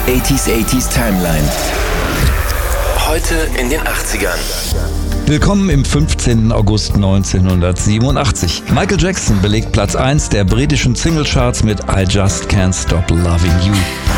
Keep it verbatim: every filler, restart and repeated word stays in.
achtziger achtziger Timeline. Heute in den achtzigern. Willkommen im fünfzehnten August neunzehnhundertsiebenundachtzig. Michael Jackson belegt Platz eins der britischen Singlecharts mit I Just Can't Stop Loving You.